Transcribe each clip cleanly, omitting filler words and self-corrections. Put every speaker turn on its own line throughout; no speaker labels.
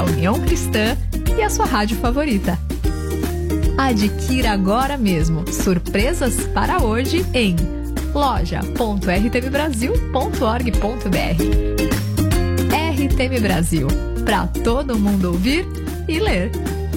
União Cristã e a sua rádio favorita. Adquira agora mesmo surpresas para hoje em loja.rtmbrasil.org.br. RTM Brasil, para todo mundo ouvir e ler.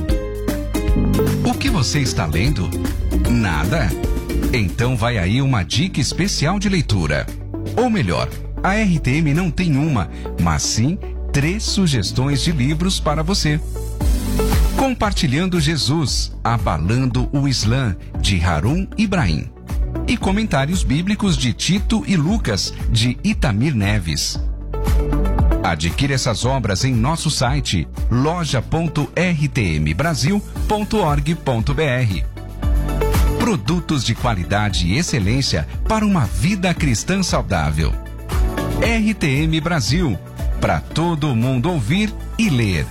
O que você está lendo? Nada? Então vai aí uma dica especial de leitura. Ou melhor, a RTM não tem uma, mas sim 3 sugestões de livros para você. Compartilhando Jesus, Abalando o Islã, de Harun Ibrahim. E Comentários Bíblicos de Tito e Lucas, de Itamir Neves. Adquira essas obras em nosso site loja.rtmbrasil.org.br. Produtos de qualidade e excelência para uma vida cristã saudável. RTM Brasil, para todo mundo ouvir e ler.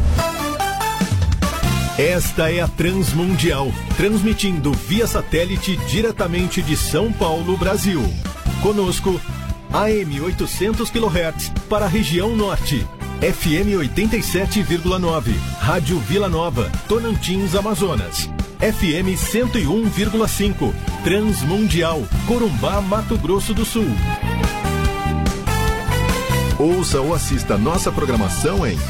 Esta é a Transmundial, transmitindo via satélite diretamente de São Paulo, Brasil. Conosco, AM 800 kHz para a região norte, FM 87,9, Rádio Vila Nova, Tonantins, Amazonas, FM 101,5, Transmundial, Corumbá, Mato Grosso do Sul. Ouça ou assista nossa programação em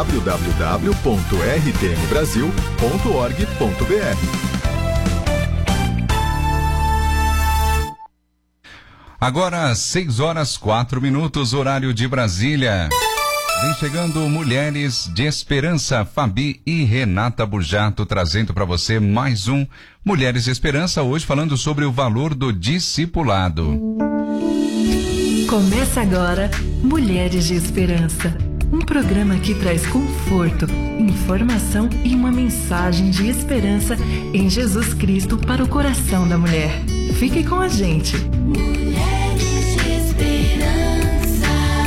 www.rtmbrasil.org.br.
Agora, 6h04, horário de Brasília. Vem chegando Mulheres de Esperança, Fabi e Renata Burjato, trazendo para você mais um Mulheres de Esperança, hoje falando sobre o valor do discipulado.
Começa agora Mulheres de Esperança, um programa que traz conforto, informação e uma mensagem de esperança em Jesus Cristo para o coração da mulher. Fique com a gente.
Mulheres de Esperança.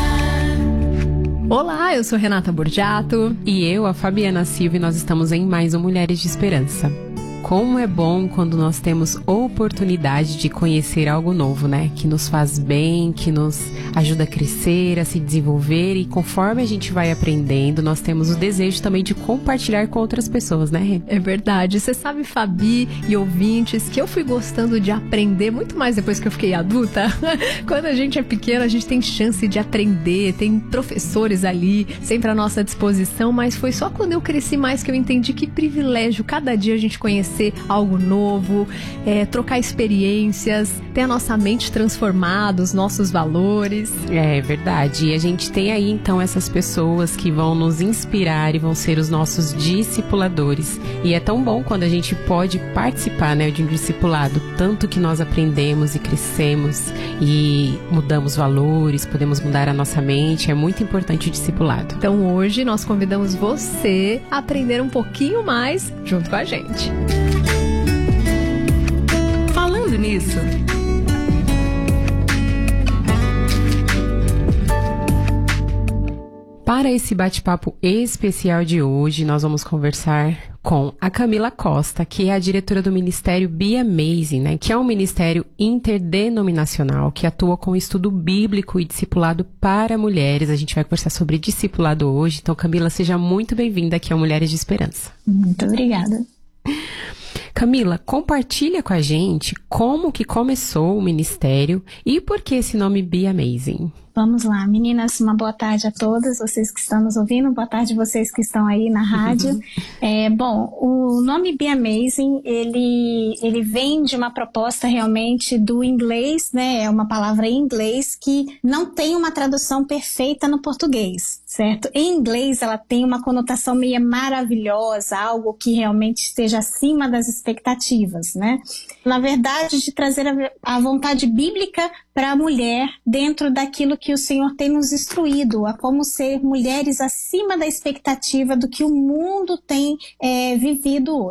Olá, eu sou Renata Burjato.
E eu, a Fabiana Silva, e nós estamos em mais um Mulheres de Esperança. Como é bom quando nós temos oportunidade de conhecer algo novo, né? Que nos faz bem, que nos ajuda a crescer, a se desenvolver, e conforme a gente vai aprendendo, nós temos o desejo também de compartilhar com outras pessoas, né, Rê?
É verdade. Você sabe, Fabi e ouvintes, que eu fui gostando de aprender muito mais depois que eu fiquei adulta. Quando a gente é pequena, a gente tem chance de aprender, tem professores ali, sempre à nossa disposição, mas foi só quando eu cresci mais que eu entendi que privilégio cada dia a gente conhecer algo novo, trocar experiências, ter a nossa mente transformada, os nossos valores.
É verdade. E a gente tem aí então essas pessoas que vão nos inspirar e vão ser os nossos discipuladores. E é tão bom quando a gente pode participar, né, de um discipulado, tanto que nós aprendemos e crescemos e mudamos valores, podemos mudar a nossa mente. É muito importante o discipulado.
Então hoje nós convidamos você a aprender um pouquinho mais junto com a gente.
Falando nisso,
para esse bate-papo especial de hoje, nós vamos conversar com a Camila Costa, que é a diretora do Ministério Be Amazing, né? Que é um ministério interdenominacional que atua com estudo bíblico e discipulado para mulheres. A gente vai conversar sobre discipulado hoje. Então, Camila, seja muito bem-vinda aqui ao Mulheres de Esperança.
Muito obrigada.
Camila, compartilha com a gente como que começou o ministério e por que esse nome Be Amazing.
Vamos lá, meninas, uma boa tarde a todas, vocês que estão nos ouvindo, boa tarde vocês que estão aí na rádio. Bom, o nome Be Amazing, ele vem de uma proposta realmente do inglês, né? É uma palavra em inglês que não tem uma tradução perfeita no português, certo? Em inglês ela tem uma conotação meio maravilhosa, algo que realmente esteja acima das expectativas, né? Na verdade, de trazer a vontade bíblica para a mulher dentro daquilo que o Senhor tem nos instruído, a como ser mulheres acima da expectativa do que o mundo tem vivido hoje.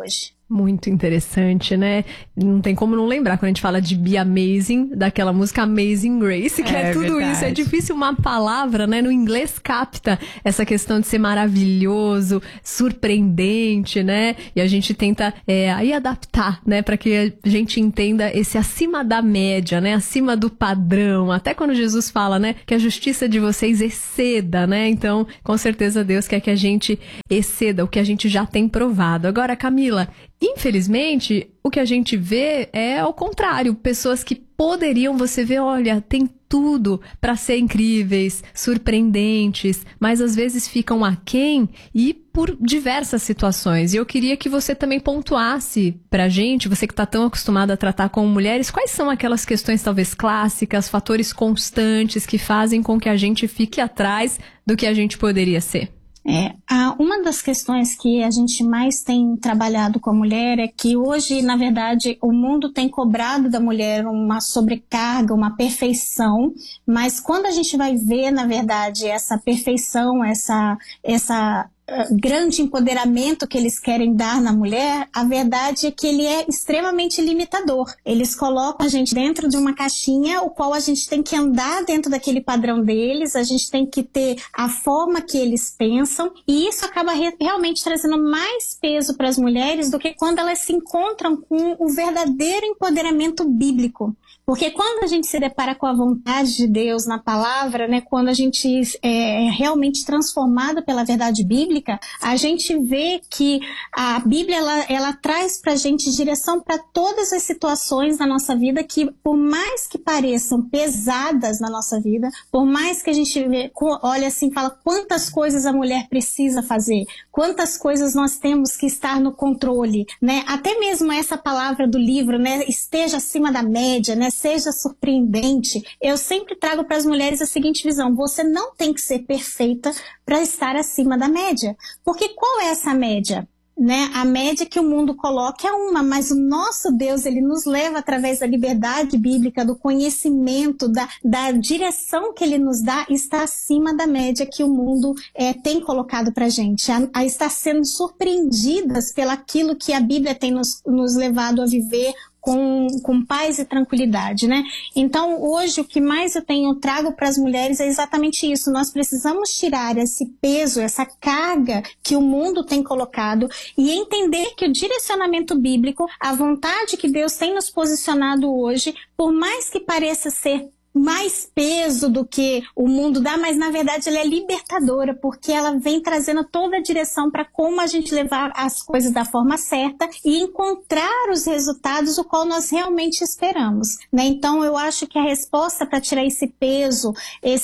Muito interessante, né? Não tem como não lembrar quando a gente fala de Be Amazing, daquela música Amazing Grace, que é tudo verdade. Isso. É difícil uma palavra, né? No inglês capta essa questão de ser maravilhoso, surpreendente, né? E a gente tenta aí adaptar, né? Para que a gente entenda esse acima da média, né? Acima do padrão. Até quando Jesus fala, né? Que a justiça de vocês exceda, né? Então, com certeza Deus quer que a gente exceda o que a gente já tem provado. Agora, Camila, infelizmente, o que a gente vê é ao contrário. Pessoas que poderiam, você vê, olha, tem tudo para ser incríveis, surpreendentes, mas às vezes ficam aquém e por diversas situações. E eu queria que você também pontuasse pra gente, você que está tão acostumada a tratar com mulheres, quais são aquelas questões talvez clássicas, fatores constantes que fazem com que a gente fique atrás do que a gente poderia ser?
Uma das questões que a gente mais tem trabalhado com a mulher é que hoje, na verdade, o mundo tem cobrado da mulher uma sobrecarga, uma perfeição, mas quando a gente vai ver, na verdade, essa perfeição, essa grande empoderamento que eles querem dar na mulher, a verdade é que ele é extremamente limitador. Eles colocam a gente dentro de uma caixinha, o qual a gente tem que andar dentro daquele padrão deles, a gente tem que ter a forma que eles pensam, e isso acaba realmente trazendo mais peso para as mulheres do que quando elas se encontram com o verdadeiro empoderamento bíblico. Porque quando a gente se depara com a vontade de Deus na palavra, né, quando a gente é realmente transformada pela verdade bíblica, a gente vê que a Bíblia ela traz pra gente direção para todas as situações na nossa vida que, por mais que pareçam pesadas na nossa vida, por mais que a gente olha assim e fala quantas coisas a mulher precisa fazer, quantas coisas nós temos que estar no controle, né? Até mesmo essa palavra do livro, né, esteja acima da média, né, seja surpreendente, eu sempre trago para as mulheres a seguinte visão: você não tem que ser perfeita para estar acima da média. Porque qual é essa média? Né? A média que o mundo coloca é uma, mas o nosso Deus, ele nos leva através da liberdade bíblica, do conhecimento, da direção que ele nos dá, está acima da média que o mundo tem colocado pra gente, a estar sendo surpreendidas pelaquilo que a Bíblia tem nos levado a viver com paz e tranquilidade, né? Então, hoje, o que mais eu trago para as mulheres é exatamente isso. Nós precisamos tirar esse peso, essa carga que o mundo tem colocado e entender que o direcionamento bíblico, a vontade que Deus tem nos posicionado hoje, por mais que pareça ser mais peso do que o mundo dá, mas na verdade ela é libertadora, porque ela vem trazendo toda a direção para como a gente levar as coisas da forma certa e encontrar os resultados o qual nós realmente esperamos, né? Então eu acho que a resposta para tirar esse peso,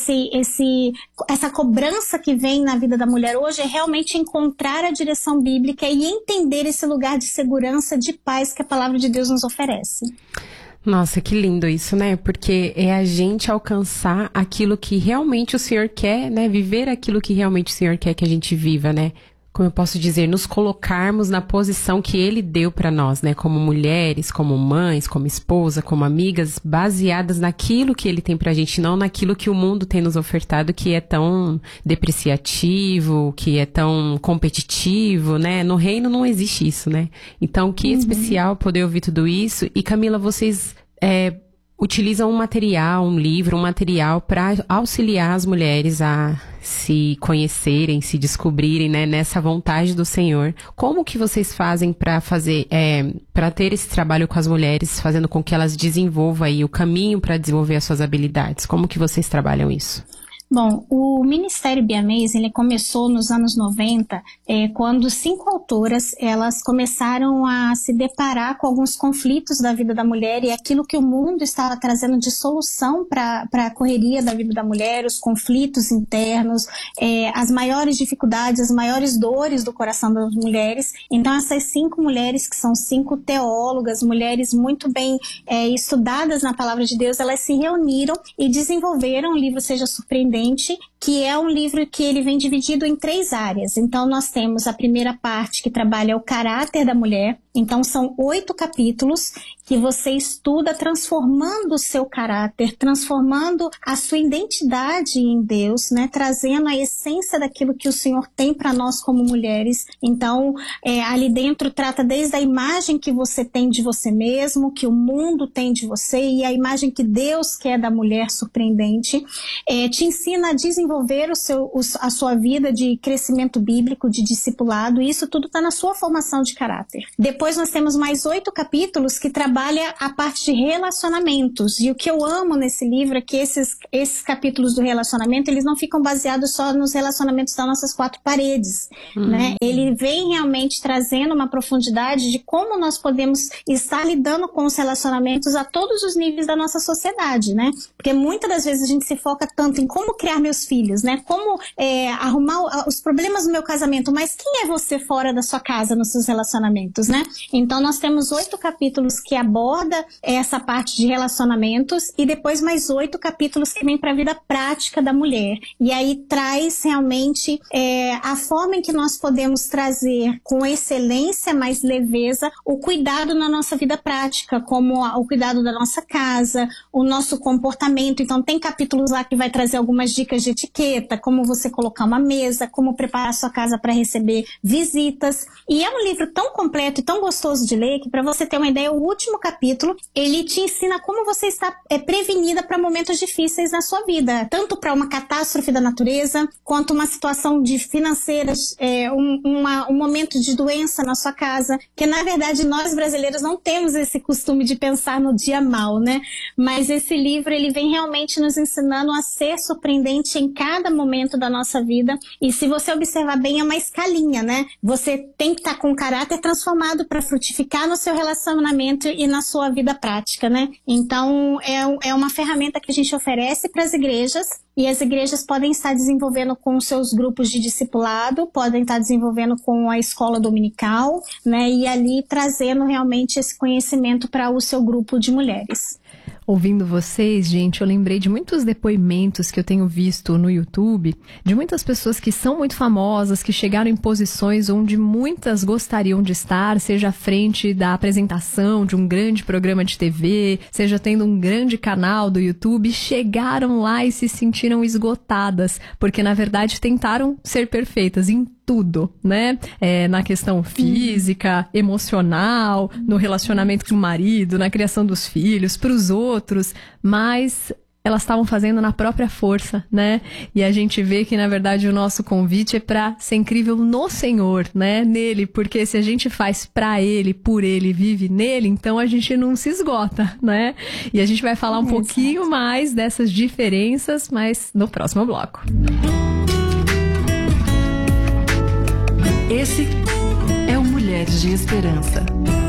essa cobrança que vem na vida da mulher hoje é realmente encontrar a direção bíblica e entender esse lugar de segurança, de paz que a palavra de Deus nos oferece.
Nossa, que lindo isso, né? Porque é a gente alcançar aquilo que realmente o Senhor quer, né? Viver aquilo que realmente o Senhor quer que a gente viva, né? Como eu posso dizer, nos colocarmos na posição que Ele deu para nós, né? Como mulheres, como mães, como esposa, como amigas, baseadas naquilo que Ele tem pra gente, não naquilo que o mundo tem nos ofertado, que é tão depreciativo, que é tão competitivo, né? No reino não existe isso, né? Então, que especial poder ouvir tudo isso. E Camila, vocês utilizam um livro, um material para auxiliar as mulheres a se conhecerem, se descobrirem, né, nessa vontade do Senhor. Como que vocês fazem para para ter esse trabalho com as mulheres, fazendo com que elas desenvolvam aí o caminho para desenvolver as suas habilidades? Como que vocês trabalham isso?
Bom, o Ministério Be Amazing, ele começou nos anos 90, quando 5 autoras, elas começaram a se deparar com alguns conflitos da vida da mulher e aquilo que o mundo estava trazendo de solução para a correria da vida da mulher, os conflitos internos, as maiores dificuldades, as maiores dores do coração das mulheres. Então, essas 5 mulheres, que são 5 teólogas, mulheres muito bem estudadas na Palavra de Deus, elas se reuniram e desenvolveram o livro Seja Surpreendente, que é um livro que ele vem dividido em 3 áreas. Então, nós temos a primeira parte que trabalha o caráter da mulher. Então são 8 capítulos que você estuda transformando o seu caráter, transformando a sua identidade em Deus, né? Trazendo a essência daquilo que o Senhor tem para nós como mulheres. Então, ali dentro trata desde a imagem que você tem de você mesmo, que o mundo tem de você e a imagem que Deus quer da mulher surpreendente. Te ensina a desenvolver a sua vida de crescimento bíblico, de discipulado, e isso tudo está na sua formação de caráter. Depois nós temos mais 8 capítulos que trabalha a parte de relacionamentos, e o que eu amo nesse livro é que esses capítulos do relacionamento, eles não ficam baseados só nos relacionamentos das nossas 4 paredes, né? Ele vem realmente trazendo uma profundidade de como nós podemos estar lidando com os relacionamentos a todos os níveis da nossa sociedade, né? Porque muitas das vezes a gente se foca tanto em como criar meus filhos, né? Como arrumar os problemas no meu casamento, mas quem é você fora da sua casa, nos seus relacionamentos, né? Então nós temos 8 capítulos que aborda essa parte de relacionamentos e depois mais 8 capítulos que vem para a vida prática da mulher. E aí traz realmente a forma em que nós podemos trazer com excelência, mais leveza, o cuidado na nossa vida prática, como o cuidado da nossa casa, o nosso comportamento. Então tem capítulos lá que vai trazer algumas dicas de etiqueta, como você colocar uma mesa, como preparar a sua casa para receber visitas. E é um livro tão completo e tão gostoso de ler que, para você ter uma ideia, o último capítulo, ele te ensina como você está prevenida para momentos difíceis na sua vida, tanto para uma catástrofe da natureza, quanto uma situação de financeiras, um momento de doença na sua casa, que na verdade nós brasileiros não temos esse costume de pensar no dia mal, né? Mas esse livro, ele vem realmente nos ensinando a ser surpreendente em cada momento da nossa vida, e se você observar bem, é uma escalinha, né? Você tem que estar com o caráter transformado para frutificar no seu relacionamento e na sua vida prática, né? Então, é uma ferramenta que a gente oferece para as igrejas, e as igrejas podem estar desenvolvendo com seus grupos de discipulado, podem estar desenvolvendo com a escola dominical, né? E ali trazendo realmente esse conhecimento para o seu grupo de mulheres.
Ouvindo vocês, gente, eu lembrei de muitos depoimentos que eu tenho visto no YouTube, de muitas pessoas que são muito famosas, que chegaram em posições onde muitas gostariam de estar, seja à frente da apresentação de um grande programa de TV, seja tendo um grande canal do YouTube, chegaram lá e se sentiram esgotadas, porque na verdade tentaram ser perfeitas em tudo, né? Na questão física, emocional, no relacionamento com o marido, na criação dos filhos, para os outros, mas elas estavam fazendo na própria força, né? E a gente vê que, na verdade, o nosso convite é para ser incrível no Senhor, né? Nele, porque se a gente faz para Ele, por Ele, vive nele, então a gente não se esgota, né? E a gente vai falar um pouquinho mais dessas diferenças, mas no próximo bloco.
Esse é o Mulheres de Esperança.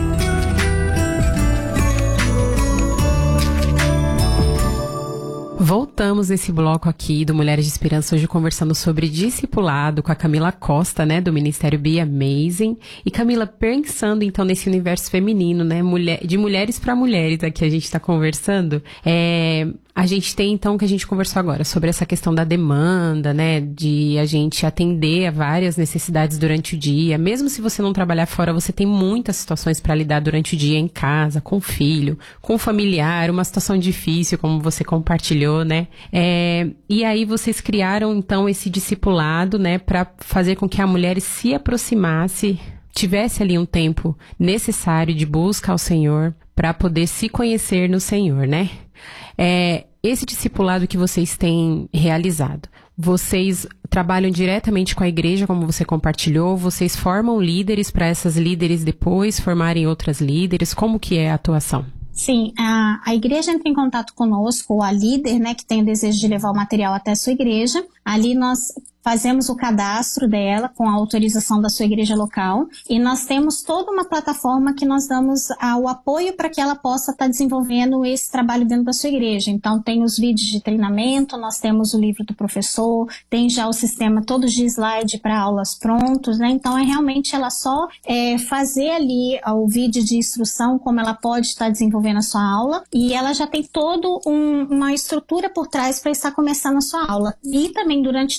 Voltamos nesse bloco aqui do Mulheres de Esperança, hoje conversando sobre discipulado com a Camila Costa, né, do Ministério Be Amazing. E Camila, pensando então nesse universo feminino, né, de mulheres para mulheres, aqui a gente está conversando, a gente tem então o que a gente conversou agora, sobre essa questão da demanda, né, de a gente atender a várias necessidades durante o dia. Mesmo se você não trabalhar fora, você tem muitas situações para lidar durante o dia em casa, com o filho, com o familiar, uma situação difícil, como você compartilhou, né? E aí vocês criaram então esse discipulado, né, para fazer com que a mulher se aproximasse, tivesse ali um tempo necessário de busca ao Senhor, para poder se conhecer no Senhor, né? Esse discipulado que vocês têm realizado, vocês trabalham diretamente com a igreja, como você compartilhou, vocês formam líderes para essas líderes depois formarem outras líderes, como que é a atuação?
Sim, a igreja entra em contato conosco, a líder, né, que tem o desejo de levar o material até a sua igreja. Ali nós fazemos o cadastro dela com a autorização da sua igreja local, e nós temos toda uma plataforma que nós damos o apoio para que ela possa estar desenvolvendo esse trabalho dentro da sua igreja. Então tem os vídeos de treinamento, nós temos o livro do professor, tem já o sistema todo de slide para aulas prontos, né? Então realmente ela só fazer ali o vídeo de instrução, como ela pode estar desenvolvendo a sua aula, e ela já tem toda uma estrutura por trás para estar começando a sua aula. E também durante todo o ano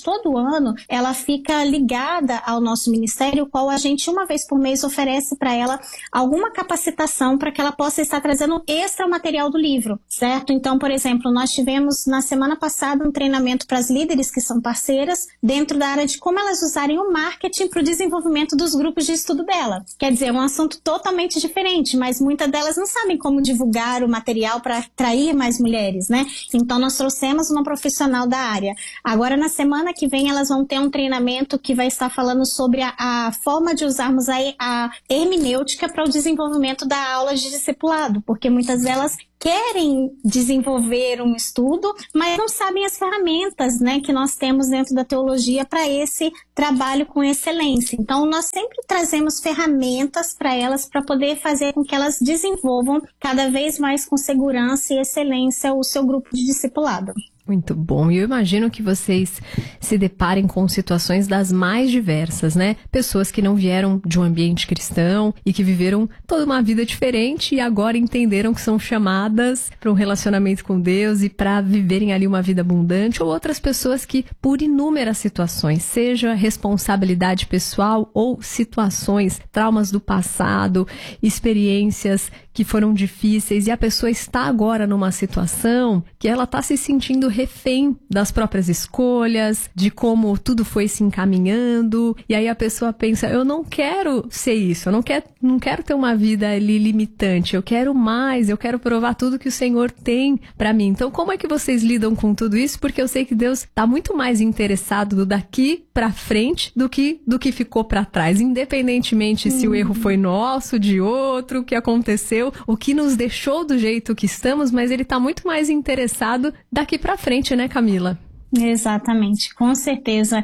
ano, ela fica ligada ao nosso ministério, qual a gente uma vez por mês oferece para ela alguma capacitação para que ela possa estar trazendo extra material do livro, certo? Então, por exemplo, nós tivemos na semana passada um treinamento para as líderes que são parceiras dentro da área de como elas usarem o marketing para o desenvolvimento dos grupos de estudo dela. Quer dizer, é um assunto totalmente diferente, mas muitas delas não sabem como divulgar o material para atrair mais mulheres, né? Então, nós trouxemos uma profissional da área. Agora, na semana que vem, elas vão ter um treinamento que vai estar falando sobre a forma de usarmos a hermenêutica para o desenvolvimento da aula de discipulado, porque muitas delas querem desenvolver um estudo, mas não sabem as ferramentas, né, que nós temos dentro da teologia para esse trabalho com excelência. Então, nós sempre trazemos ferramentas para elas, para poder fazer com que elas desenvolvam cada vez mais com segurança e excelência o seu grupo de discipulado.
Muito bom. E eu imagino que vocês se deparem com situações das mais diversas, né? Pessoas que não vieram de um ambiente cristão e que viveram toda uma vida diferente e agora entenderam que são chamadas para um relacionamento com Deus e para viverem ali uma vida abundante, ou outras pessoas que, por inúmeras situações, seja responsabilidade pessoal ou situações, traumas do passado, experiências que foram difíceis, e a pessoa está agora numa situação que ela está se sentindo refém das próprias escolhas, de como tudo foi se encaminhando, e aí a pessoa pensa, eu não quero ser isso, eu não quero ter uma vida ali limitante, eu quero mais, eu quero provar tudo que o Senhor tem para mim. Então, como é que vocês lidam com tudo isso? Porque eu sei que Deus está muito mais interessado do daqui para frente do que ficou para trás, independentemente se o erro foi nosso, de outro, o que aconteceu, o que nos deixou do jeito que estamos, mas ele está muito mais interessado daqui para frente, né, Camila?
Exatamente, com certeza.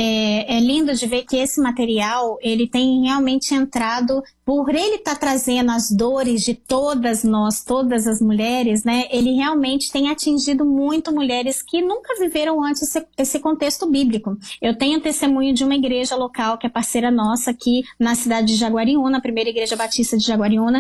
É lindo de ver que esse material, ele tem realmente entrado, por ele estar trazendo as dores de todas nós, todas as mulheres, né? Ele realmente tem atingido muito mulheres que nunca viveram antes esse contexto bíblico. Eu tenho testemunho de uma igreja local que é parceira nossa aqui na cidade de Jaguariúna, a primeira igreja batista de Jaguariúna,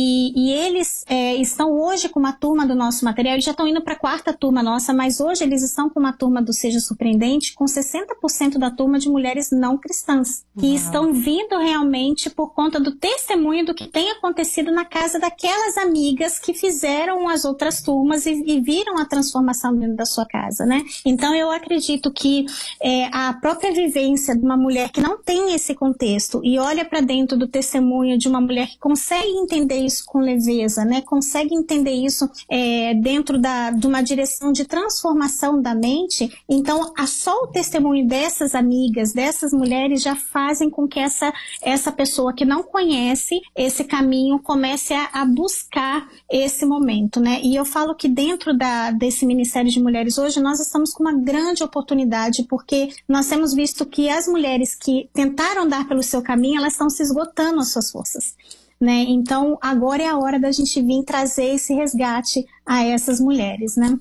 e eles estão hoje com uma turma do nosso material, eles já estão indo para a 4ª turma nossa, mas hoje eles estão com uma turma do Seja Surpreendente, com 60% da turma de mulheres não cristãs, que estão vindo realmente por conta do testemunho do que tem acontecido na casa daquelas amigas que fizeram as outras turmas e viram a transformação dentro da sua casa, né? Então eu acredito que a própria vivência de uma mulher que não tem esse contexto e olha para dentro do testemunho de uma mulher que consegue entender isso com leveza, né? Consegue entender isso dentro de uma direção de transformação da mente. Então, só o testemunho dessas amigas, dessas mulheres, já fazem com que essa pessoa que não conhece esse caminho comece a buscar esse momento, né? E eu falo que dentro desse Ministério de Mulheres hoje, nós estamos com uma grande oportunidade, porque nós temos visto que as mulheres que tentaram andar pelo seu caminho, elas estão se esgotando as suas forças, né? Então, agora é a hora da gente vir trazer esse resgate a essas mulheres, né?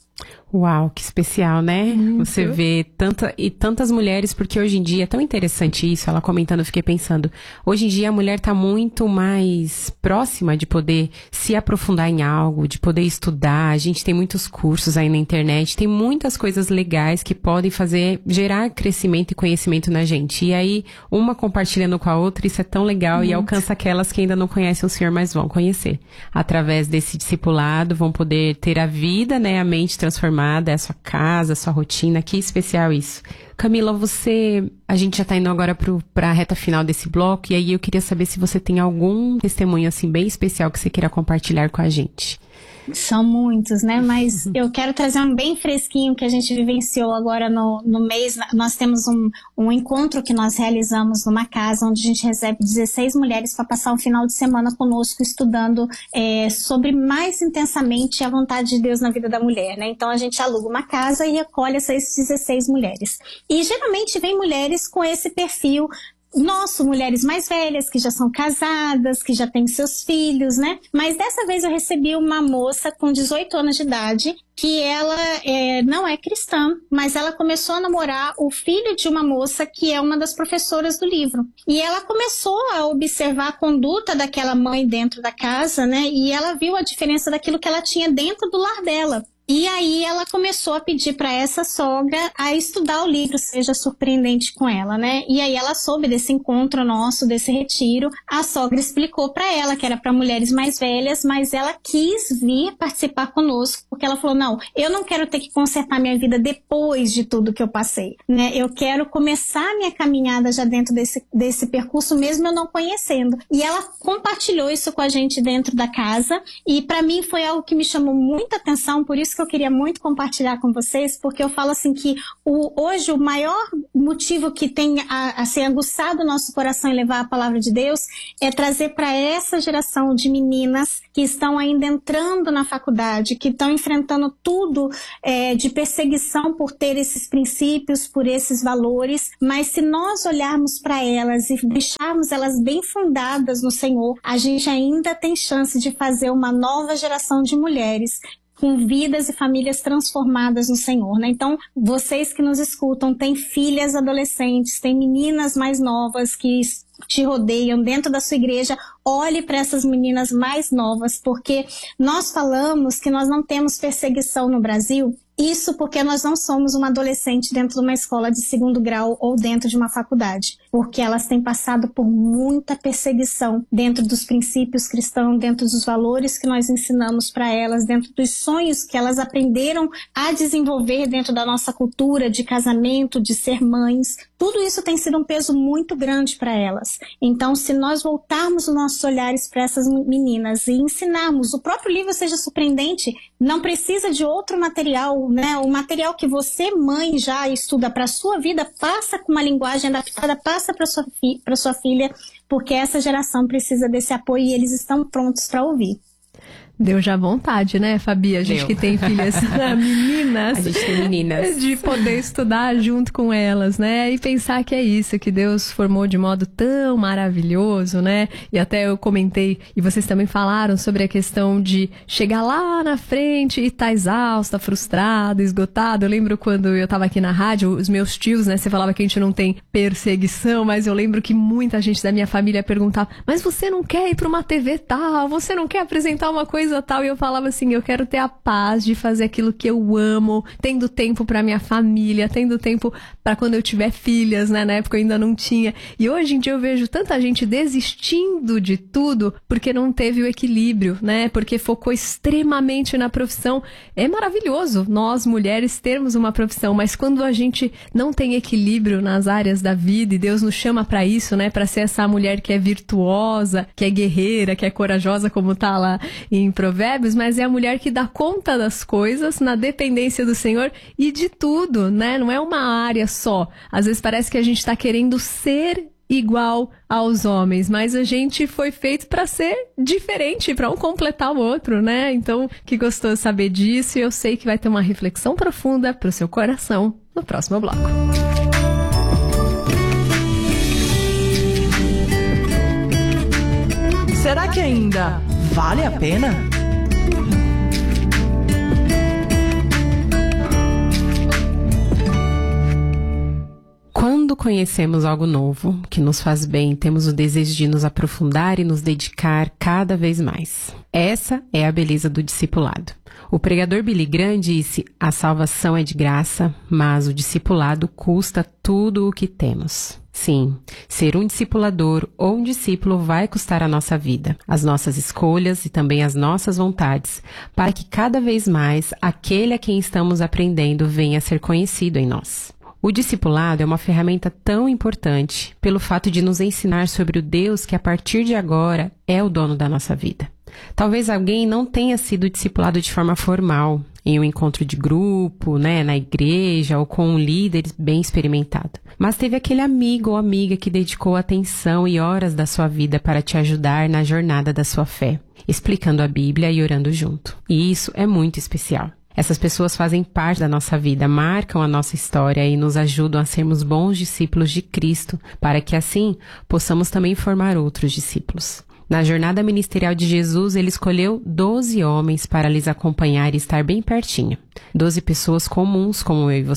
Uau, que especial, né? Você vê tantas mulheres, porque hoje em dia é tão interessante isso, ela comentando, eu fiquei pensando, hoje em dia a mulher tá muito mais próxima de poder se aprofundar em algo, de poder estudar, a gente tem muitos cursos aí na internet, tem muitas coisas legais que podem gerar crescimento e conhecimento na gente, e aí uma compartilhando com a outra, isso é tão legal e alcança aquelas que ainda não conhecem o Senhor, mas vão conhecer. Através desse discipulado, vão poder ter a vida, né, a mente transformada, a sua casa, a sua rotina, que especial isso. Camila, a gente já tá indo agora pra reta final desse bloco, e aí eu queria saber se você tem algum testemunho, assim, bem especial que você queira compartilhar com a gente.
São muitos, né? Mas eu quero trazer um bem fresquinho que a gente vivenciou agora no mês. Nós temos um encontro que nós realizamos numa casa onde a gente recebe 16 mulheres para passar um final de semana conosco estudando sobre mais intensamente a vontade de Deus na vida da mulher, né? Então a gente aluga uma casa e recolhe essas 16 mulheres. E geralmente vem mulheres com esse perfil mulheres mais velhas, que já são casadas, que já têm seus filhos, né? Mas dessa vez eu recebi uma moça com 18 anos de idade, que ela não é cristã, mas ela começou a namorar o filho de uma moça que é uma das professoras do livro. E ela começou a observar a conduta daquela mãe dentro da casa, né? E ela viu a diferença daquilo que ela tinha dentro do lar dela. E aí ela começou a pedir para essa sogra a estudar o livro Seja Surpreendente com ela, né? E aí ela soube desse encontro nosso, desse retiro. A sogra explicou para ela que era para mulheres mais velhas, mas ela quis vir participar conosco, porque ela falou, não, eu não quero ter que consertar minha vida depois de tudo que eu passei, né? Eu quero começar minha caminhada já dentro desse percurso, mesmo eu não conhecendo. E ela compartilhou isso com a gente dentro da casa, e para mim foi algo que me chamou muita atenção, por isso que eu queria muito compartilhar com vocês, porque eu falo assim que hoje o maior motivo que tem assim, aguçado o nosso coração em levar a palavra de Deus é trazer para essa geração de meninas que estão ainda entrando na faculdade, que estão enfrentando tudo de perseguição por ter esses princípios, por esses valores, mas se nós olharmos para elas e deixarmos elas bem fundadas no Senhor, a gente ainda tem chance de fazer uma nova geração de mulheres com vidas e famílias transformadas no Senhor, né? Então, vocês que nos escutam, têm filhas adolescentes, têm meninas mais novas que te rodeiam dentro da sua igreja, olhe para essas meninas mais novas, porque nós falamos que nós não temos perseguição no Brasil. Isso porque nós não somos uma adolescente dentro de uma escola de 2º grau ou dentro de uma faculdade, porque elas têm passado por muita perseguição dentro dos princípios cristãos, dentro dos valores que nós ensinamos para elas, dentro dos sonhos que elas aprenderam a desenvolver dentro da nossa cultura de casamento, de ser mães. Tudo isso tem sido um peso muito grande para elas. Então, se nós voltarmos os nossos olhares para essas meninas e ensinarmos, o próprio livro Seja Surpreendente não precisa de outro material, né? O material que você, mãe, já estuda para a sua vida, passa com uma linguagem adaptada, passa para sua filha, porque essa geração precisa desse apoio e eles estão prontos para ouvir.
Deu já vontade, né, Fabi? A gente que tem filhas meninas.
A gente tem meninas.
De poder estudar junto com elas, né? E pensar que é isso, que Deus formou de modo tão maravilhoso, né? E até eu comentei, e vocês também falaram sobre a questão de chegar lá na frente e tá exausta, frustrada, esgotada. Eu lembro quando eu tava aqui na rádio, os meus tios, né? Você falava que a gente não tem perseguição, mas eu lembro que muita gente da minha família perguntava, mas você não quer ir pra uma TV tal? Você não quer apresentar uma coisa tal? E eu falava assim, eu quero ter a paz de fazer aquilo que eu amo, tendo tempo pra minha família, tendo tempo pra quando eu tiver filhas, né? Na época eu ainda não tinha. E hoje em dia eu vejo tanta gente desistindo de tudo porque não teve o equilíbrio, né? Porque focou extremamente na profissão. É maravilhoso nós, mulheres, termos uma profissão, mas quando a gente não tem equilíbrio nas áreas da vida, e Deus nos chama pra isso, né? Pra ser essa mulher que é virtuosa, que é guerreira, que é corajosa, como tá lá em Provérbios, mas é a mulher que dá conta das coisas na dependência do Senhor e de tudo, né? Não é uma área só. Às vezes parece que a gente está querendo ser igual aos homens, mas a gente foi feito para ser diferente, para um completar o outro, né? Então, que gostoso saber disso, e eu sei que vai ter uma reflexão profunda para o seu coração no próximo bloco.
Será que ainda vale a pena?
Quando conhecemos algo novo, que nos faz bem, temos o desejo de nos aprofundar e nos dedicar cada vez mais. Essa é a beleza do discipulado. O pregador Billy Graham disse, a salvação é de graça, mas o discipulado custa tudo o que temos. Sim, ser um discipulador ou um discípulo vai custar a nossa vida, as nossas escolhas e também as nossas vontades, para que cada vez mais aquele a quem estamos aprendendo venha a ser conhecido em nós. O discipulado é uma ferramenta tão importante pelo fato de nos ensinar sobre o Deus que a partir de agora é o dono da nossa vida. Talvez alguém não tenha sido discipulado de forma formal, em um encontro de grupo, né, na igreja ou com um líder bem experimentado. Mas teve aquele amigo ou amiga que dedicou atenção e horas da sua vida para te ajudar na jornada da sua fé, explicando a Bíblia e orando junto. E isso é muito especial. Essas pessoas fazem parte da nossa vida, marcam a nossa história e nos ajudam a sermos bons discípulos de Cristo, para que assim possamos também formar outros discípulos. Na jornada ministerial de Jesus, ele escolheu 12 homens para lhes acompanhar e estar bem pertinho. 12 pessoas comuns como eu e você.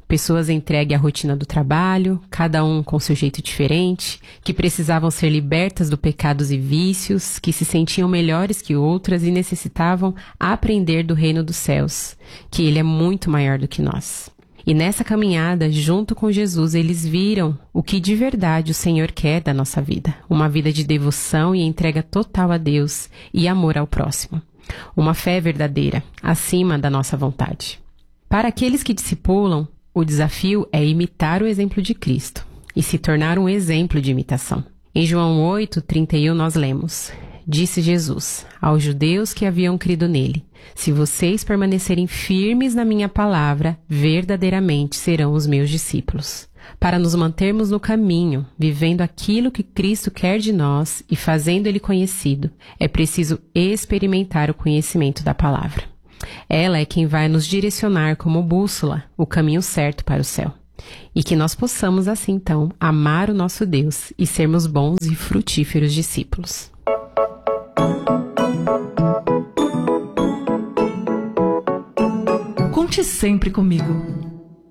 Pessoas entregues à rotina do trabalho, cada um com seu jeito diferente, que precisavam ser libertas do pecados e vícios, que se sentiam melhores que outras e necessitavam aprender do reino dos céus, que ele é muito maior do que nós. E nessa caminhada, junto com Jesus, eles viram o que de verdade o Senhor quer da nossa vida. Uma vida de devoção e entrega total a Deus e amor ao próximo. Uma fé verdadeira, acima da nossa vontade. Para aqueles que discipulam, o desafio é imitar o exemplo de Cristo e se tornar um exemplo de imitação. Em João 8:31 nós lemos: Disse Jesus aos judeus que haviam crido nele: Se vocês permanecerem firmes na minha palavra, verdadeiramente serão os meus discípulos. Para nos mantermos no caminho, vivendo aquilo que Cristo quer de nós e fazendo ele conhecido, é preciso experimentar o conhecimento da palavra. Ela é quem vai nos direcionar como bússola o caminho certo para o céu. E que nós possamos, assim então, amar o nosso Deus e sermos bons e frutíferos discípulos.
Conte sempre comigo.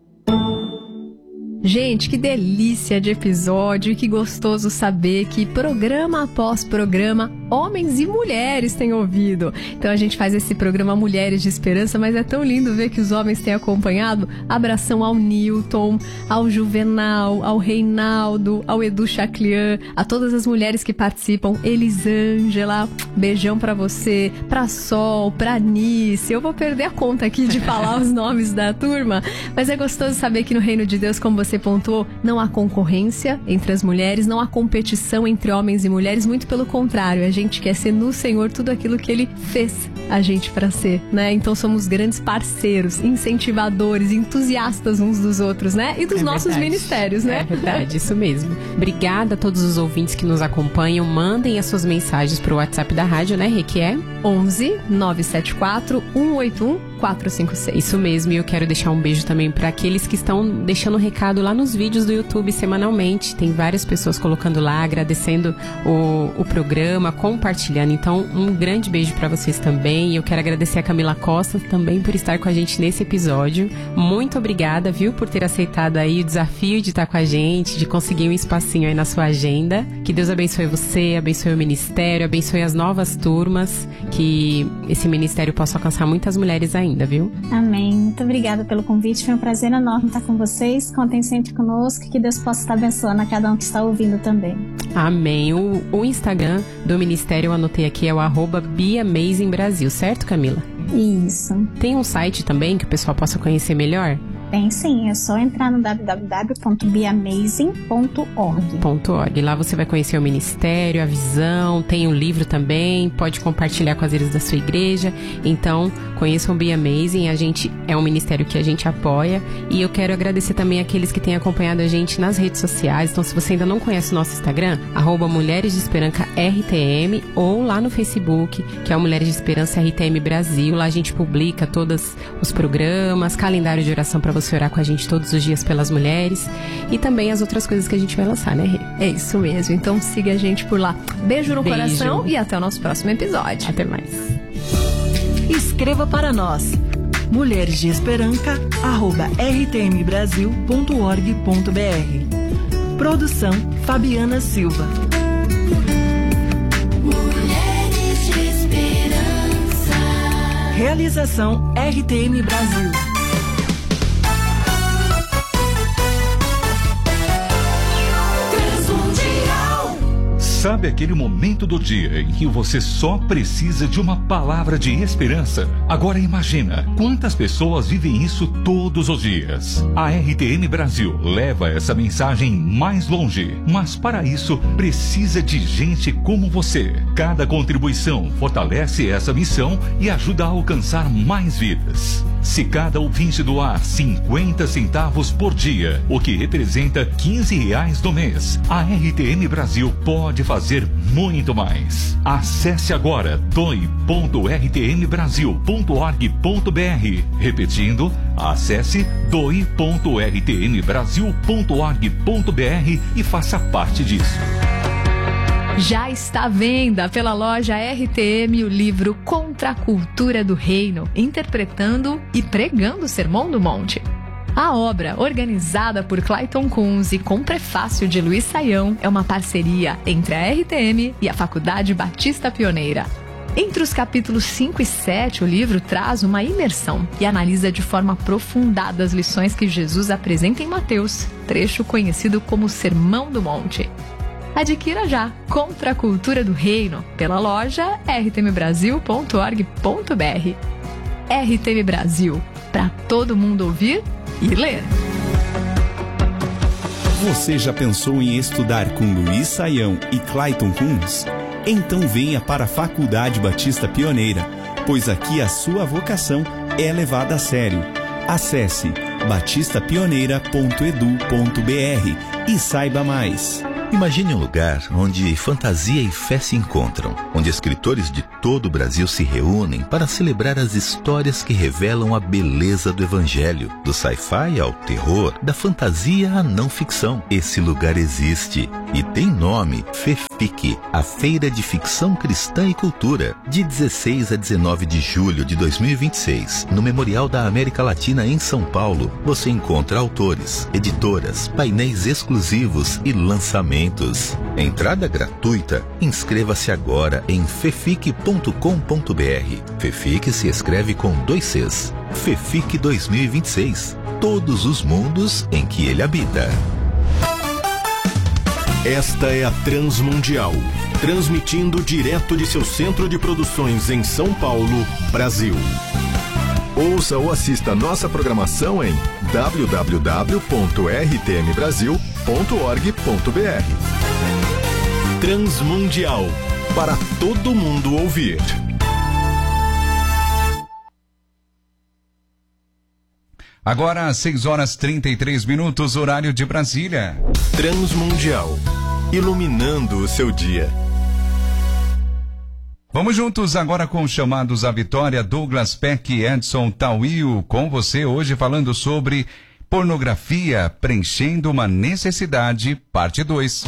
Gente, que delícia de episódio e que gostoso saber que programa após programa, homens e mulheres têm ouvido. Então a gente faz esse programa Mulheres de Esperança, mas é tão lindo ver que os homens têm acompanhado. Abração ao Newton, ao Juvenal, ao Reinaldo, ao Edu Chaclian, a todas as mulheres que participam. Elisângela, beijão pra você, pra Sol, pra Nice. Eu vou perder a conta aqui de falar os nomes da turma, mas é gostoso saber que no Reino de Deus, como você pontuou, não há concorrência entre as mulheres, não há competição entre homens e mulheres, muito pelo contrário, a gente quer ser no Senhor tudo aquilo que Ele fez a gente para ser, né? Então somos grandes parceiros, incentivadores, entusiastas uns dos outros, né? E dos nossos ministérios, né?
É verdade, isso mesmo. Obrigada a todos os ouvintes que nos acompanham, mandem as suas mensagens pro WhatsApp da rádio, né, Rê, que é
11 974 181 456.
Isso mesmo, e eu quero deixar um beijo também para aqueles que estão deixando recado lá nos vídeos do YouTube semanalmente. Tem várias pessoas colocando lá, agradecendo o programa, compartilhando. Então, um grande beijo para vocês também. E eu quero agradecer a Camila Costa também por estar com a gente nesse episódio. Muito obrigada, viu, por ter aceitado aí o desafio de estar com a gente, de conseguir um espacinho aí na sua agenda. Que Deus abençoe você, abençoe o ministério, abençoe as novas turmas, que esse ministério possa alcançar muitas mulheres ainda, viu?
Amém. Muito obrigada pelo convite. Foi um prazer enorme estar com vocês. Contem sempre conosco e que Deus possa estar abençoando a cada um que está ouvindo também.
Amém. O Instagram do ministério eu anotei aqui, é o @BeAmazingBrasil, certo, Camila?
Isso.
Tem um site também que o pessoal possa conhecer melhor?
Tem sim, é só entrar no www.beamazing.org.
Lá você vai conhecer o ministério, a visão, tem um livro também, pode compartilhar com as líderes da sua igreja. Então, conheçam o Be Amazing, é um ministério que a gente apoia. E eu quero agradecer também àqueles que têm acompanhado a gente nas redes sociais. Então, se você ainda não conhece o nosso Instagram, @Mulheres de Esperança RTM, ou lá no Facebook, que é o Mulheres de Esperança RTM Brasil. Lá a gente publica todos os programas, calendário de oração para você orar com a gente todos os dias pelas mulheres e também as outras coisas que a gente vai lançar, né, Rê?
É isso mesmo, então siga a gente por lá. Beijo no coração e até o nosso próximo episódio.
Até mais.
Escreva para nós, mulheresdeesperanca@rtmbrasil.org.br. Produção Fabiana Silva.
Mulheres de Esperança.
Realização RTM Brasil.
Sabe aquele momento do dia em que você só precisa de uma palavra de esperança? Agora imagina quantas pessoas vivem isso todos os dias. A RTM Brasil leva essa mensagem mais longe, mas para isso precisa de gente como você. Cada contribuição fortalece essa missão e ajuda a alcançar mais vidas. Se cada ouvinte doar 50 centavos por dia, o que representa R$15 no mês, a RTM Brasil pode fazer muito mais. Acesse agora doe.rtmbrasil.org.br. Repetindo, acesse doe.rtmbrasil.org.br e faça parte disso.
Já está à venda pela loja RTM o livro Contra a Cultura do Reino, interpretando e pregando o Sermão do Monte. A obra, organizada por Clayton Kunz e com prefácio de Luiz Saião, é uma parceria entre a RTM e a Faculdade Batista Pioneira. Entre os capítulos 5 e 7, o livro traz uma imersão e analisa de forma aprofundada as lições que Jesus apresenta em Mateus, trecho conhecido como Sermão do Monte. Adquira já Contra a Cultura do Reino pela loja rtmbrasil.org.br. RTM Brasil, para todo mundo ouvir e ler.
Você já pensou em estudar com Luiz Saião e Clayton Kunz? Então venha para a Faculdade Batista Pioneira, pois aqui a sua vocação é levada a sério. Acesse batistapioneira.edu.br e saiba mais.
Imagine um lugar onde fantasia e fé se encontram, onde escritores de todo o Brasil se reúnem para celebrar as histórias que revelam a beleza do Evangelho, do sci-fi ao terror, da fantasia à não ficção. Esse lugar existe e tem nome: FEFIC, a Feira de Ficção Cristã e Cultura, de 16 a 19 de julho de 2026, no Memorial da América Latina em São Paulo. Você encontra autores, editoras, painéis exclusivos e lançamentos. Entrada gratuita. Inscreva-se agora em fefic.com.br. FEFIC se escreve com 2 Cs. FEFIC 2026. Todos os mundos em que ele habita.
Esta é a Transmundial, transmitindo direto de seu centro de produções em São Paulo, Brasil. Ouça ou assista nossa programação em www.rtmbrasil.org.br. Transmundial, para todo mundo ouvir.
Agora às 6h33, horário de Brasília.
Transmundial, iluminando o seu dia.
Vamos juntos agora com os chamados à vitória. Douglas Peck e Edson Tawil com você hoje falando sobre pornografia preenchendo uma necessidade, parte 2.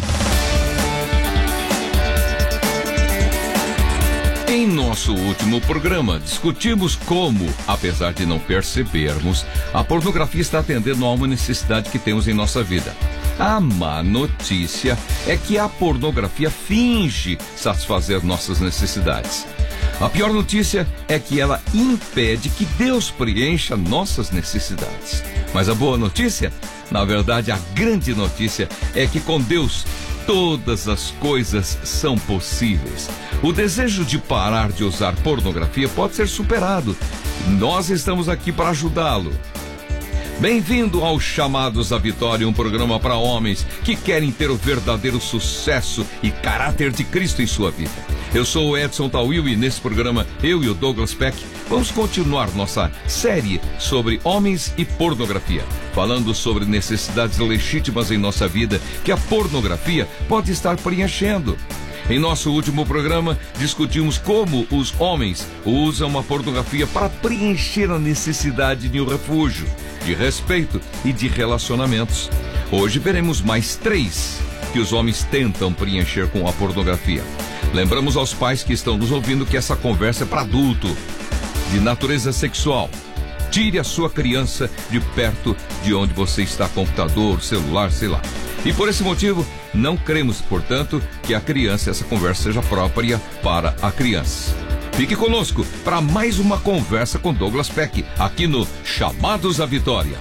Em nosso último programa, discutimos como, apesar de não percebermos, a pornografia está atendendo a uma necessidade que temos em nossa vida. A má notícia é que a pornografia finge satisfazer nossas necessidades. A pior notícia é que ela impede que Deus preencha nossas necessidades. Mas a boa notícia, na verdade, a grande notícia é que com Deus todas as coisas são possíveis. O desejo de parar de usar pornografia pode ser superado. Nós estamos aqui para ajudá-lo. Bem-vindo aos Chamados à Vitória, um programa para homens que querem ter o verdadeiro sucesso e caráter de Cristo em sua vida. Eu sou o Edson Tawil e nesse programa eu e o Douglas Peck vamos continuar nossa série sobre homens e pornografia, falando sobre necessidades legítimas em nossa vida que a pornografia pode estar preenchendo. Em nosso último programa, discutimos como os homens usam a pornografia para preencher a necessidade de um refúgio, de respeito e de relacionamentos. Hoje veremos mais 3 que os homens tentam preencher com a pornografia. Lembramos aos pais que estão nos ouvindo que essa conversa é para adulto, de natureza sexual. Tire a sua criança de perto de onde você está, computador, celular, sei lá. E por esse motivo, não cremos, portanto, que essa conversa seja própria para a criança. Fique conosco para mais uma conversa com Douglas Peck, aqui no Chamados à Vitória.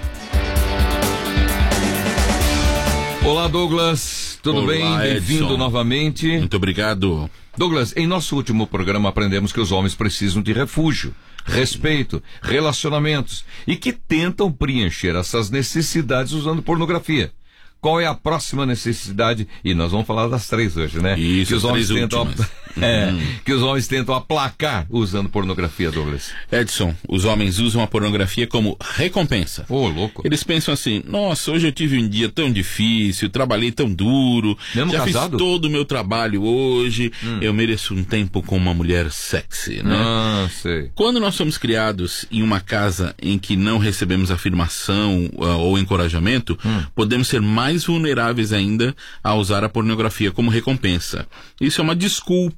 Olá, Douglas. Tudo bem? Bem-vindo novamente.
Muito obrigado.
Douglas, em nosso último programa aprendemos que os homens precisam de refúgio, respeito, relacionamentos e que tentam preencher essas necessidades usando pornografia. Qual é a próxima necessidade? E nós vamos falar das 3 hoje, né?
Isso,
que os homens tentam
que
os homens tentam aplacar usando pornografia, Douglas.
Edson, os homens usam a pornografia como recompensa.
Louco.
Eles pensam assim: nossa, hoje eu tive um dia tão difícil, trabalhei tão duro,
mesmo
já
casado?
Fiz todo o meu trabalho hoje, eu mereço um tempo com uma mulher sexy, né?
Sei.
Quando nós somos criados em uma casa em que não recebemos afirmação ou encorajamento, podemos ser mais vulneráveis ainda a usar a pornografia como recompensa. Isso é uma desculpa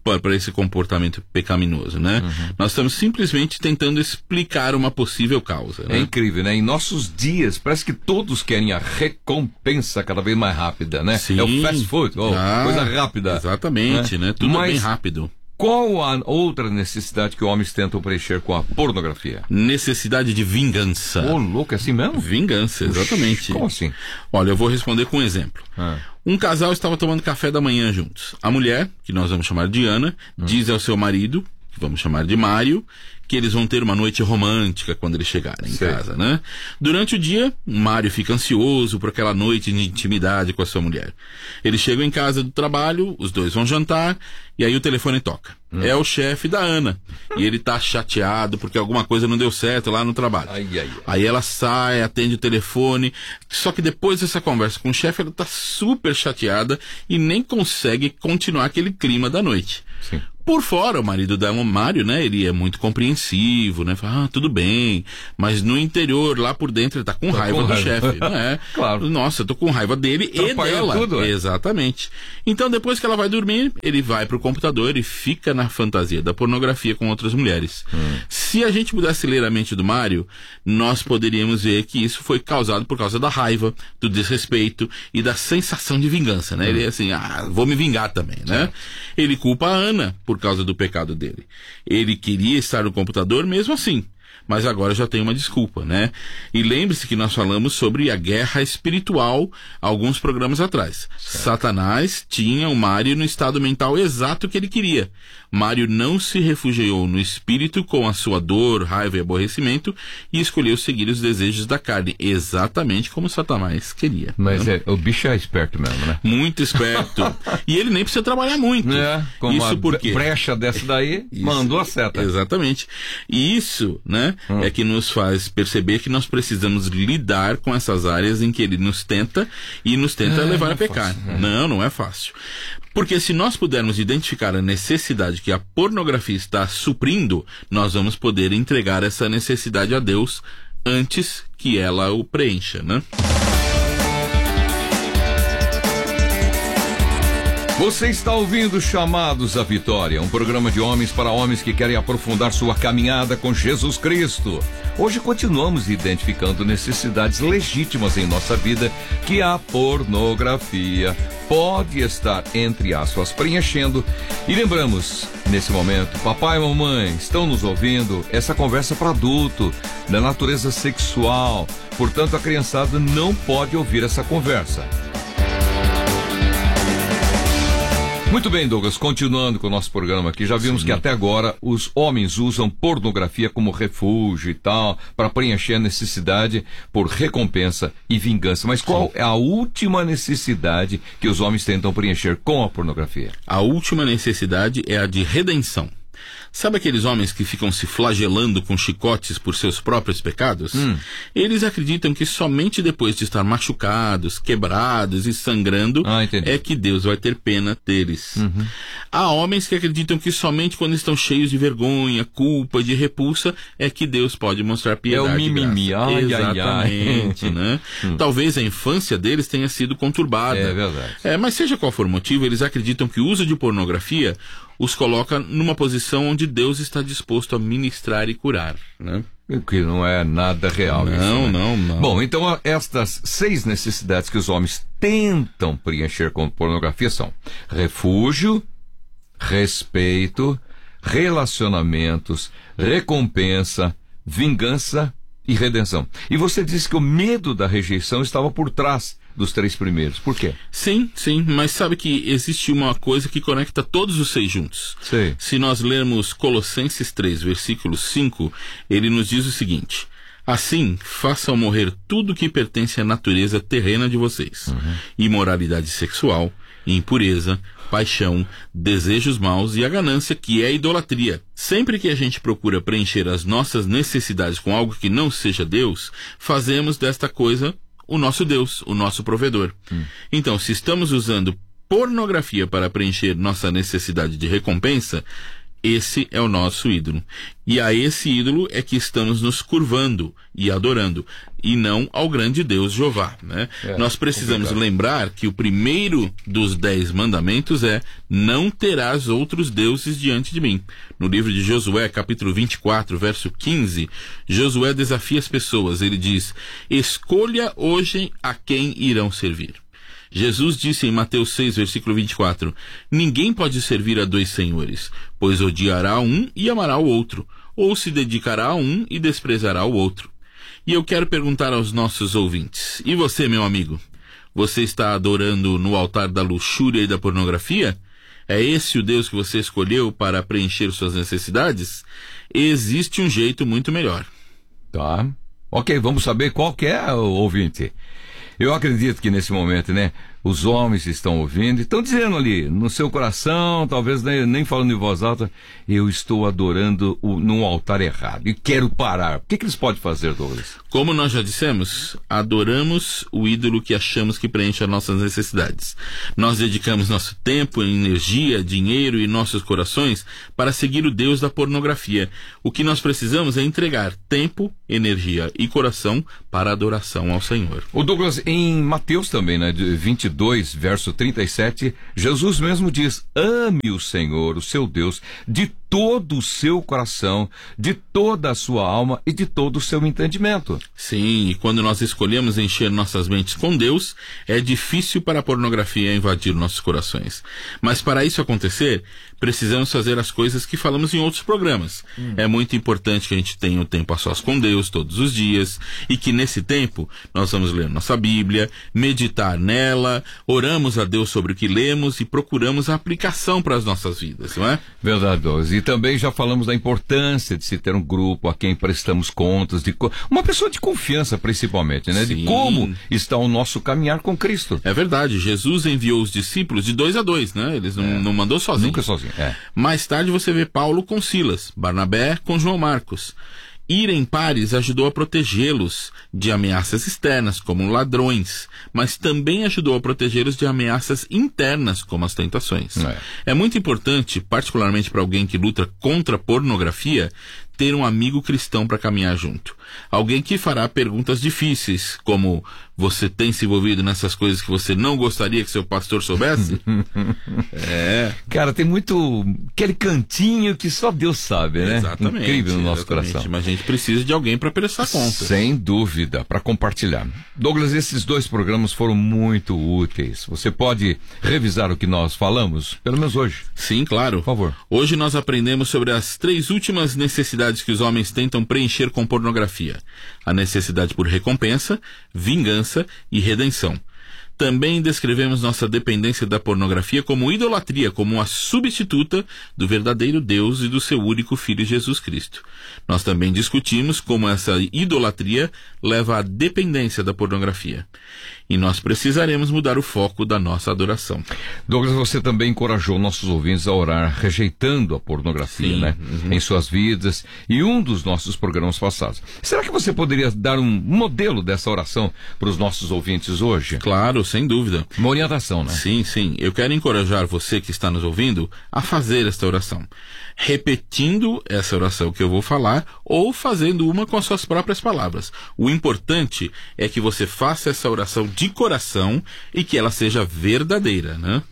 desculpa para esse comportamento pecaminoso, né? Nós estamos simplesmente tentando explicar uma possível causa.
É incrível, né? Em nossos dias, parece que todos querem a recompensa cada vez mais rápida, né?
Sim.
É o fast food, coisa rápida.
Exatamente, né? Tudo bem rápido.
Qual a outra necessidade que homens tentam preencher com a pornografia?
Necessidade de vingança.
Ô, louco, é assim mesmo?
Vingança, exatamente.
Como assim?
Olha, eu vou responder com um exemplo. Um casal estava tomando café da manhã juntos. A mulher, que nós vamos chamar de Ana, diz ao seu marido, que vamos chamar de Mário, que eles vão ter uma noite romântica quando eles chegarem em casa, né? Durante o dia, Mário fica ansioso por aquela noite de intimidade com a sua mulher. Eles chegam em casa do trabalho, os dois vão jantar, e aí o telefone toca. É o chefe da Ana. E ele tá chateado porque alguma coisa não deu certo lá no trabalho. Aí ela sai, atende o telefone, só que depois dessa conversa com o chefe, ela tá super chateada e nem consegue continuar aquele clima da noite.
Sim.
Por fora, o marido da Mário, né, ele é muito compreensivo, né, fala, tudo bem, mas no interior, lá por dentro, ele tá com raiva do chefe, não é?
Claro.
Nossa, eu tô com raiva dele e dela.
Tudo,
Exatamente. Então, depois que ela vai dormir, ele vai pro computador e fica na fantasia da pornografia com outras mulheres. Se a gente pudesse ler a mente do Mário, nós poderíamos ver que isso foi causado por causa da raiva, do desrespeito e da sensação de vingança, né? Ele é assim, vou me vingar também, né? Ele culpa a Ana por causa do pecado dele. Ele queria estar no computador mesmo assim, mas agora já tem uma desculpa, né? E lembre-se que nós falamos sobre a guerra espiritual alguns programas atrás. Satanás tinha o Mário no estado mental exato que ele queria. Mário não se refugiou no espírito com a sua dor, raiva e aborrecimento e escolheu seguir os desejos da carne, exatamente como Satanás queria.
Mas o bicho é esperto mesmo, né?
Muito esperto. E ele nem precisa trabalhar muito.
Com
isso
uma
porque
brecha dessa daí, mandou a seta.
Exatamente. E isso, né, é que nos faz perceber que nós precisamos lidar com essas áreas em que ele nos tenta levar a pecar. Não é fácil. Porque se nós pudermos identificar a necessidade que a pornografia está suprindo, nós vamos poder entregar essa necessidade a Deus antes que ela o preencha, né?
Você está ouvindo Chamados à Vitória, um programa de homens para homens que querem aprofundar sua caminhada com Jesus Cristo. Hoje continuamos identificando necessidades legítimas em nossa vida que a pornografia pode estar, entre aspas, preenchendo. E lembramos, nesse momento, papai e mamãe estão nos ouvindo, essa conversa para adulto, da natureza sexual. Portanto, a criançada não pode ouvir essa conversa. Muito bem, Douglas, continuando com o nosso programa aqui, já vimos que até agora os homens usam pornografia como refúgio e tal, para preencher a necessidade por recompensa e vingança. Mas qual é a última necessidade que os homens tentam preencher com a pornografia?
A última necessidade é a de redenção. Sabe aqueles homens que ficam se flagelando com chicotes por seus próprios pecados? Eles acreditam que somente depois de estar machucados, quebrados e sangrando é que Deus vai ter pena deles. Há homens que acreditam que somente quando estão cheios de vergonha, culpa, de repulsa é que Deus pode mostrar piedade.
É o mimimi.
Exatamente, né? Talvez a infância deles tenha sido conturbada.
É verdade.
Mas seja qual for o motivo, eles acreditam que o uso de pornografia os coloca numa posição onde Deus está disposto a ministrar e curar, né?
O que não é nada real.
Não.
Bom, então estas 6 necessidades que os homens tentam preencher com pornografia são refúgio, respeito, relacionamentos, recompensa, vingança e redenção. E você disse que o medo da rejeição estava por trás dos 3 primeiros. Por quê?
Sim, mas sabe que existe uma coisa que conecta todos os 6 juntos.
Sim.
Se nós lermos Colossenses 3, versículo 5, ele nos diz o seguinte: assim, façam morrer tudo que pertence à natureza terrena de vocês. Imoralidade sexual, impureza, paixão, desejos maus e a ganância, que é a idolatria. Sempre que a gente procura preencher as nossas necessidades com algo que não seja Deus, fazemos desta coisa o nosso Deus, o nosso provedor. Então, se estamos usando pornografia para preencher nossa necessidade de recompensa, Esse é o nosso ídolo. E a esse ídolo é que estamos nos curvando e adorando, e não ao grande Deus Jeová, né? Nós precisamos lembrar que o primeiro dos 10 mandamentos é: não terás outros deuses diante de mim. No livro de Josué, capítulo 24, verso 15, Josué desafia as pessoas. Ele diz: escolha hoje a quem irão servir. Jesus disse em Mateus 6, versículo 24, ninguém pode servir a 2 senhores, pois odiará um e amará o outro, ou se dedicará a um e desprezará o outro. E eu quero perguntar aos nossos ouvintes, e você, meu amigo, você está adorando no altar da luxúria e da pornografia? É esse o Deus que você escolheu para preencher suas necessidades? Existe um jeito muito melhor.
Tá. Ok, vamos saber qual que é, ouvinte. Eu acredito que nesse momento, né, os homens estão ouvindo e estão dizendo ali, no seu coração, talvez nem falando em voz alta, eu estou adorando num altar errado e quero parar. O que eles podem fazer, Douglas?
Como nós já dissemos, adoramos o ídolo que achamos que preenche as nossas necessidades. Nós dedicamos nosso tempo, energia, dinheiro e nossos corações para seguir o Deus da pornografia. O que nós precisamos é entregar tempo, energia e coração para a adoração ao Senhor.
O Douglas, em Mateus também, né, 22, verso 37, Jesus mesmo diz: ame o Senhor, o seu Deus, de todo o seu coração, de toda a sua alma e de todo o seu entendimento.
Sim, e quando nós escolhemos encher nossas mentes com Deus, é difícil para a pornografia invadir nossos corações. Mas para isso acontecer, precisamos fazer as coisas que falamos em outros programas. É muito importante que a gente tenha o tempo a sós com Deus todos os dias, e que nesse tempo nós vamos ler nossa Bíblia, meditar nela, oramos a Deus sobre o que lemos e procuramos a aplicação para as nossas vidas, não é?
Verdade, Douglas. E também já falamos da importância de se ter um grupo a quem prestamos contas, uma pessoa de confiança principalmente, né? Sim. De como está o nosso caminhar com Cristo.
É verdade, Jesus enviou os discípulos de 2 a 2, né? Eles não mandou sozinho.
Nunca sozinho,
Mais tarde você vê Paulo com Silas, Barnabé com João Marcos. Ir em pares ajudou a protegê-los de ameaças externas, como ladrões, mas também ajudou a protegê-los de ameaças internas, como as tentações. É muito importante, particularmente para alguém que luta contra a pornografia, ter um amigo cristão para caminhar junto. Alguém que fará perguntas difíceis, como: você tem se envolvido nessas coisas que você não gostaria que seu pastor soubesse?
Cara, tem muito aquele cantinho que só Deus sabe, né?
Exatamente.
Incrível no nosso coração.
Mas a gente precisa de alguém para prestar conta.
Sem dúvida, para compartilhar. Douglas, esses 2 programas foram muito úteis. Você pode revisar o que nós falamos, pelo menos hoje?
Sim, claro.
Por favor.
Hoje nós aprendemos sobre as 3 últimas necessidades que os homens tentam preencher com pornografia: a necessidade por recompensa, vingança e redenção. Também descrevemos nossa dependência da pornografia como idolatria, como uma substituta do verdadeiro Deus e do seu único Filho Jesus Cristo. Nós também discutimos como essa idolatria leva à dependência da pornografia. E nós precisaremos mudar o foco da nossa adoração.
Douglas, você também encorajou nossos ouvintes a orar rejeitando a pornografia, né? Em suas vidas, e um dos nossos programas passados. Será que você poderia dar um modelo dessa oração para os nossos ouvintes hoje?
Claro, sem dúvida.
Uma orientação, né?
Sim, sim. Eu quero encorajar você que está nos ouvindo a fazer esta oração, repetindo essa oração que eu vou falar, ou fazendo uma com as suas próprias palavras. O importante é que você faça essa oração de coração e que ela seja verdadeira, né?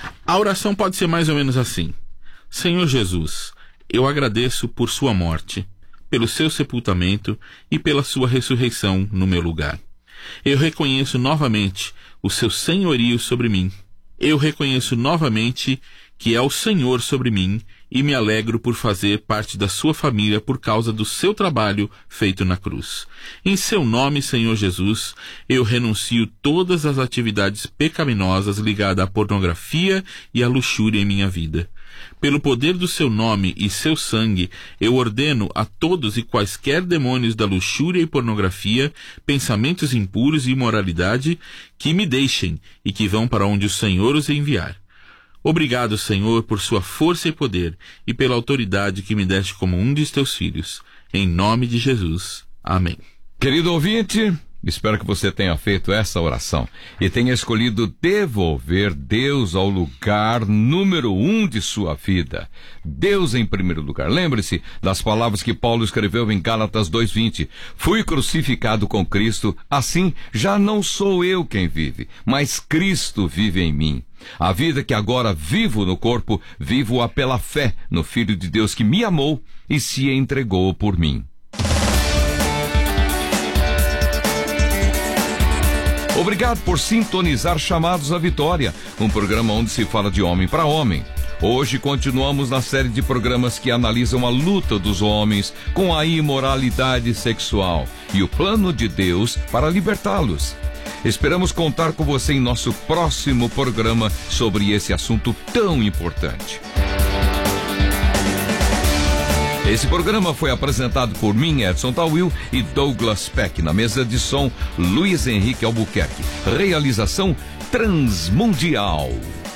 A oração pode ser mais ou menos assim: Senhor Jesus, eu agradeço por sua morte, pelo seu sepultamento e pela sua ressurreição no meu lugar. Eu reconheço novamente o seu senhorio sobre mim. Eu reconheço novamente que é o Senhor sobre mim e me alegro por fazer parte da sua família por causa do seu trabalho feito na cruz. Em seu nome, Senhor Jesus, eu renuncio todas as atividades pecaminosas ligadas à pornografia e à luxúria em minha vida. Pelo poder do seu nome e seu sangue, eu ordeno a todos e quaisquer demônios da luxúria e pornografia, pensamentos impuros e imoralidade, que me deixem e que vão para onde o Senhor os enviar. Obrigado, Senhor, por sua força e poder e pela autoridade que me deste como um de teus filhos. Em nome de Jesus. Amém.
Querido ouvinte, Espero que você tenha feito essa oração e tenha escolhido devolver Deus ao lugar número 1 de sua vida. Deus em primeiro lugar. Lembre-se das palavras que Paulo escreveu em Gálatas 2:20. Fui crucificado com Cristo, assim já não sou eu quem vive, mas Cristo vive em mim. A vida que agora vivo no corpo, vivo-a pela fé no Filho de Deus que me amou e se entregou por mim. Obrigado por sintonizar Chamados à Vitória, um programa onde se fala de homem para homem. Hoje continuamos na série de programas que analisam a luta dos homens com a imoralidade sexual e o plano de Deus para libertá-los. Esperamos contar com você em nosso próximo programa sobre esse assunto tão importante. Esse programa foi apresentado por mim, Edson Tawil, e Douglas Peck. Na mesa de som, Luiz Henrique Albuquerque. Realização Transmundial.